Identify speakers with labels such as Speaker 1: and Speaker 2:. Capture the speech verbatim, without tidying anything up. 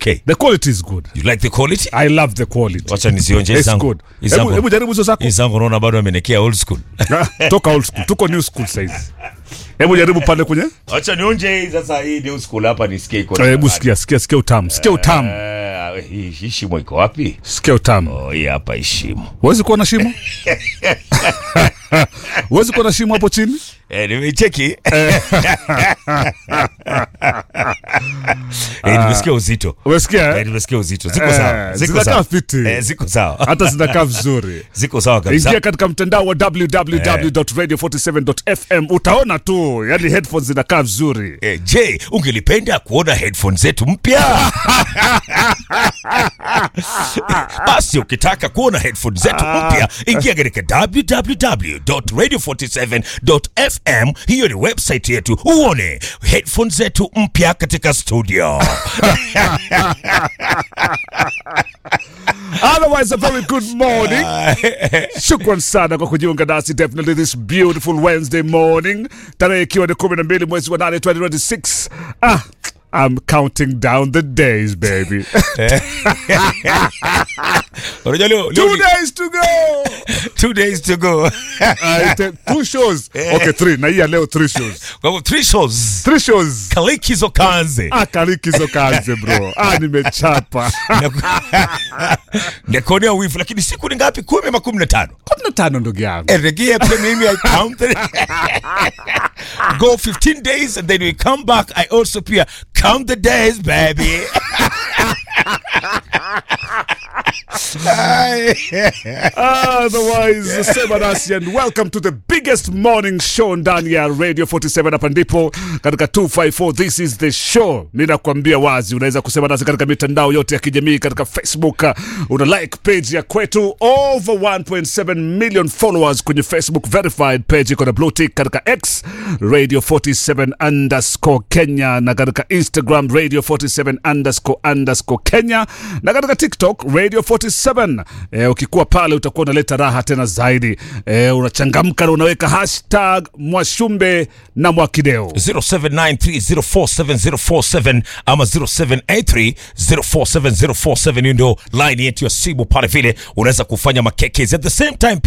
Speaker 1: okay?
Speaker 2: The quality is good.
Speaker 1: You like the quality?
Speaker 2: I love the quality.
Speaker 1: Wacha nizionje
Speaker 2: It's
Speaker 1: zangu.
Speaker 2: good. Hebu hebu jaribu hizo zako.
Speaker 1: Zangu naona bado amenekea old school.
Speaker 2: Toka old school. Tuko new school size. Hebu jaribu pale kwenye.
Speaker 1: Wacha nionje sasa hii new school hapa nisikie iko.
Speaker 2: Hebu sikia sikia sikia utamu. Sikia utamu.
Speaker 1: Eh, hii shimo iko wapi?
Speaker 2: Sikia utamu.
Speaker 1: Oh, hii hapa shimo.
Speaker 2: Huwezi kuona shimo? Huwezi kuona shimo hapo chini?
Speaker 1: Eh, nimecheki. Eh, nimesikia uzito.
Speaker 2: Umesikia?
Speaker 1: Eh, nimesikia uzito. Ziko sawa.
Speaker 2: Ziko sawa fiti.
Speaker 1: Eh, ziko sawa.
Speaker 2: Hata zinakaa vizuri.
Speaker 1: Ziko sawa kabisa.
Speaker 2: Ingia katika mtandao wa w w w dot radio forty-seven dot f m utaona tu, yani headphones zinakaa vizuri.
Speaker 1: Eh, je, ungelipenda kuona headphones zetu mpya? Basi ukitaka kuona headphones zetu mpya, ingia katika w w w dot radio forty-seven dot f m. Hiyo ni website yetu. Uone headphones zetu mpya katika studio.
Speaker 2: Otherwise, a very good morning. Shukran sana kwa kujiunga nasi definitely this beautiful Wednesday morning. Tarehe ikiwa ni kumi na mbili mwezi wa nane twenty twenty-six. Ah, I'm counting down the days, baby. Two days to go.
Speaker 1: Two days to go.
Speaker 2: uh, two shows. Okay, three. Na hii leo three shows.
Speaker 1: Kwa hivyo three shows.
Speaker 2: Three shows.
Speaker 1: Kalikizo kanze.
Speaker 2: Ah, kalikizo kanze, bro. Ah, nimechapa.
Speaker 1: Nekonea wifu, lakini siku ni ngapi? Kumi ama kumi na tano?
Speaker 2: Kumi na tano ndugu yangu.
Speaker 1: Eregia pia mimi I counted. Go fifteen days and then we come back. I also pia count the days, baby.
Speaker 2: Otherwise, sema nasi and welcome to the biggest morning show ndani ya Radio forty-seven hapa ndipo katika two fifty-four. This is the show. Mimi nakwambia wazi, unaweza kusema nasi katika mitandao yote ya kijamii, katika Facebook, una like page ya kwetu, over one point seven million followers kwenye Facebook verified page, iko na blue tick. Katika X Radio forty-seven underscore Kenya, na katika Instagram Radio forty-seven underscore underscore Kenya, na katika TikTok Radio forty-seven. Eh, ukikuwa pale utakuwa unaleta raha tena zaidi. Eh, unachangamka na unaweka hashtag Mwashumbe na Mwakideo.
Speaker 1: zero seven nine three zero four seven zero four seven ama zero seven eight three zero four seven zero four seven ndio line yetu ya simu pale, vile unaweza kufanya makekezi at the same time.